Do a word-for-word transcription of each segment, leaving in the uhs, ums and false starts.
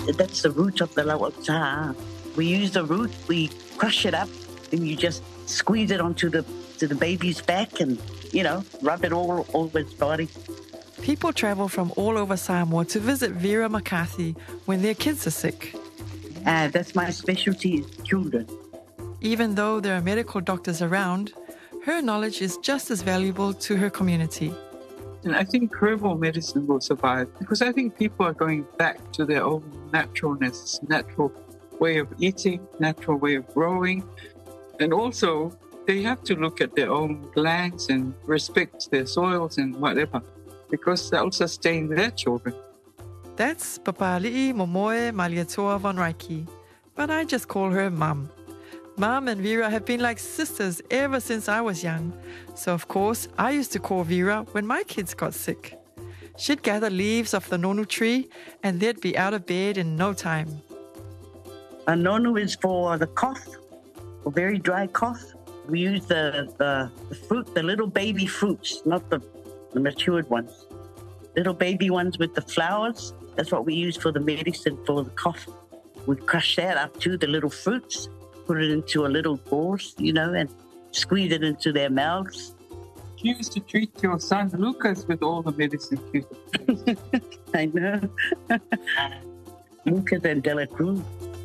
That's the root of the lawata. We use the root, we crush it up, and you just squeeze it onto the to the baby's back and, you know, rub it all over its body. People travel from all over Samoa to visit Vera McCarthy when their kids are sick. Uh, that's my specialty, is children. Even though there are medical doctors around, her knowledge is just as valuable to her community. And I think herbal medicine will survive because I think people are going back to their own naturalness, natural way of eating, natural way of growing. And also, they have to look at their own lands and respect their soils and whatever, because that will sustain their children. That's Papali'i Momoe Malietoa Von Reiki, but I just call her Mum. Mum and Vera have been like sisters ever since I was young, so of course I used to call Vera when my kids got sick. She'd gather leaves off the nonu tree and they'd be out of bed in no time. A nonu is for the cough, for very dry cough. We use the, the, the fruit, the little baby fruits, not the, the matured ones. Little baby ones with the flowers, that's what we use for the medicine for the cough. We crush that up too, the little fruits, put it into a little balls, you know, and squeeze it into their mouths. You used to treat your son Lucas with all the medicine. I know. Lucas and Dela Cruz.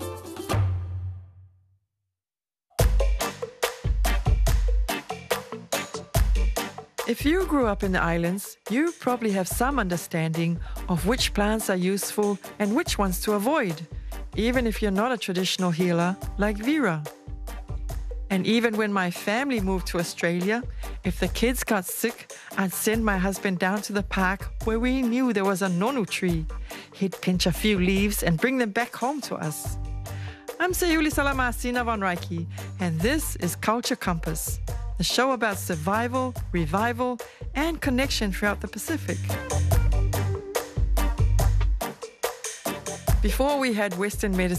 If you grew up in the islands, you probably have some understanding of which plants are useful and which ones to avoid, even if you're not a traditional healer like Vera. And even when my family moved to Australia, if the kids got sick, I'd send my husband down to the park where we knew there was a nonu tree. He'd pinch a few leaves and bring them back home to us. I'm Sayuli Salamasina Von Reiki, and this is Culture Compass, the show about survival, revival, and connection throughout the Pacific. Before we had Western medicine,